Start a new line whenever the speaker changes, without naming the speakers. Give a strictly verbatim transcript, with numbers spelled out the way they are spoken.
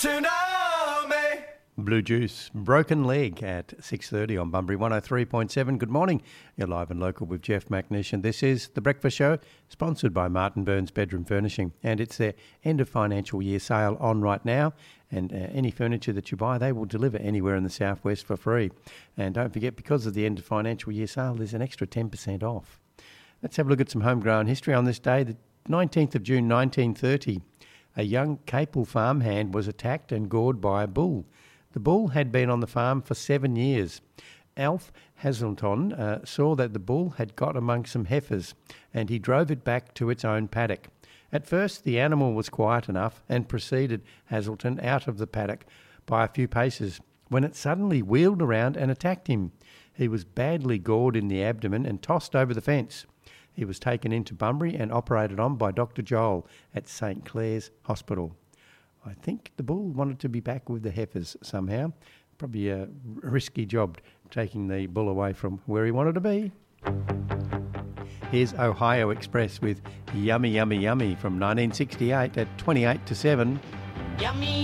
tsunami.
Blue Juice, Broken Leg at six thirty on Bunbury one oh three point seven. Good morning. You're live and local with Jeff McNish, and this is The Breakfast Show, sponsored by Martin Burns Bedroom Furnishing. And it's their end of financial year sale on right now. And uh, any furniture that you buy, they will deliver anywhere in the southwest for free. And don't forget, because of the end of financial year sale, there's an extra ten percent off. Let's have a look at some homegrown history on this day, the nineteenth of June nineteen thirty. A young Capel farmhand was attacked and gored by a bull. The bull had been on the farm for seven years. Alf Hazelton uh, saw that the bull had got among some heifers, and he drove it back to its own paddock. At first, the animal was quiet enough and preceded Hazelton out of the paddock by a few paces, when it suddenly wheeled around and attacked him. He was badly gored in the abdomen and tossed over the fence. He was taken into Bunbury and operated on by Doctor Joel at Saint Clair's Hospital. I think the bull wanted to be back with the heifers somehow. Probably a risky job taking the bull away from where he wanted to be. Here's Ohio Express with Yummy Yummy Yummy from nineteen sixty-eight at twenty-eight to seven.
Yummy.